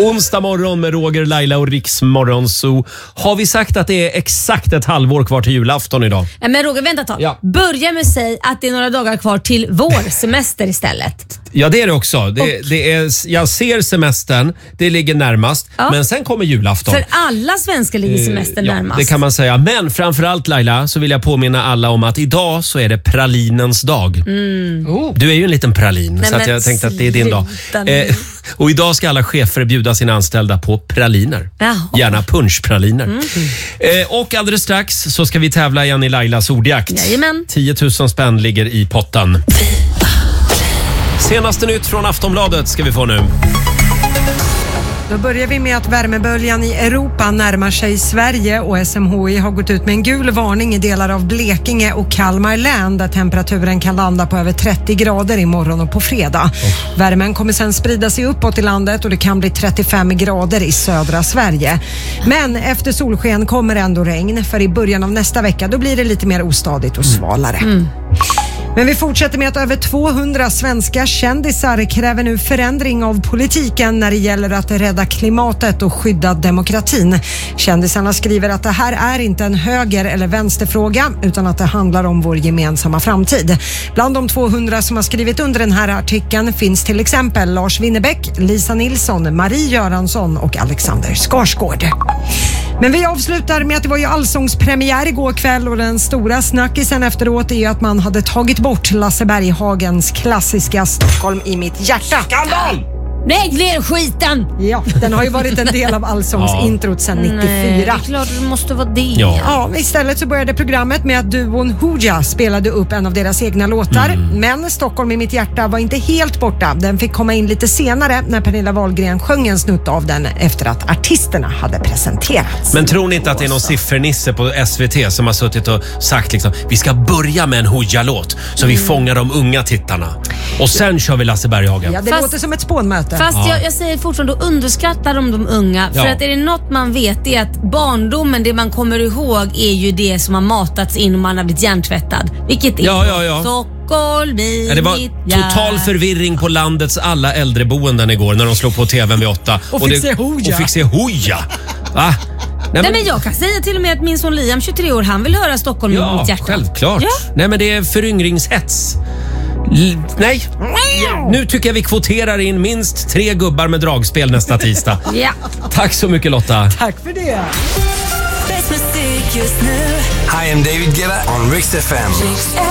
Onsdag morgon med Roger, Laila och Riks Morgonzoo. Har vi sagt att det är exakt ett halvår kvar till julafton idag? Men Roger, vänta ett tag. Ja. Börja med att säga att det är några dagar kvar till vår semester istället. Ja, det är det också. Jag ser semestern, det ligger närmast. Ja. Men sen kommer julafton. För alla svenskar ligger semestern närmast. Det kan man säga. Men framförallt, Laila, så vill jag påminna alla om att idag så är det pralinens dag. Du är ju en liten pralin. Nej, så att jag tänkte att det är din dag. Och idag ska alla chefer bjuda sina anställda på praliner. Jaha. Gärna punschpraliner. Och alldeles strax så ska vi tävla igen i Lailas ordjakt. Jajamän. 10 000 spänn ligger i potten. Senaste nytt från Aftonbladet ska vi få nu. Då börjar vi med att värmeböljan i Europa närmar sig Sverige och SMHI har gått ut med en gul varning i delar av Blekinge och Kalmar län där temperaturen kan landa på över 30 grader imorgon och på fredag. Värmen kommer sedan sprida sig uppåt i landet och det kan bli 35 grader i södra Sverige. Men efter solsken kommer ändå regn, för i början av nästa vecka då blir det lite mer ostadigt och svalare. Men vi fortsätter med att över 200 svenska kändisar kräver nu förändring av politiken när det gäller att rädda klimatet och skydda demokratin. Kändisarna skriver att det här är inte en höger- eller vänsterfråga utan att det handlar om vår gemensamma framtid. Bland de 200 som har skrivit under den här artikeln finns till exempel Lars Winnerbäck, Lisa Nilsson, Marie Göransson och Alexander Skarsgård. Men vi avslutar med att det var ju allsångspremiär igår kväll och den stora snackisen efteråt är ju att man hade tagit bort Lasse Berghagens klassiska Stockholm i mitt hjärta. Skandal! Lägg ner skiten! Ja, den har ju varit en del av allsångsintrot sedan 94. Nej, det är klart det måste vara det. Ja, istället så började programmet med att duon Hooja spelade upp en av deras egna låtar. Men Stockholm i mitt hjärta var inte helt borta. Den fick komma in lite senare när Pernilla Wahlgren sjöng en snutt av den efter att artisterna hade presenterats. Men tror ni inte att det är någon siffernisse på SVT som har suttit och sagt liksom, vi ska börja med en Hooja-låt så vi fångar de unga tittarna. Och sen kör vi Lasse Berghagen. Ja, det låter som ett spånmöte. Fast jag säger fortfarande, då underskattar de unga. För att är det något man vet är att barndomen, det man kommer ihåg är ju det som har matats in och man har blivit hjärntvättad. Vilket är Stockholm i det var total förvirring på landets alla äldreboenden igår när de slog på tvn vid 8. Och fick se Hooja. Va? Nej, men jag kan säga till och med att min son Liam, 23 år, han vill höra Stockholm i mitt hjärta. Självklart. Ja. Nej, men det är föryngringshets. Nej. Nu tycker jag vi kvoterar in minst 3 gubbar med dragspel nästa tisdag. Tack så mycket, Lotta. Tack för det. Hi, I'm David Guetta on Rix FM.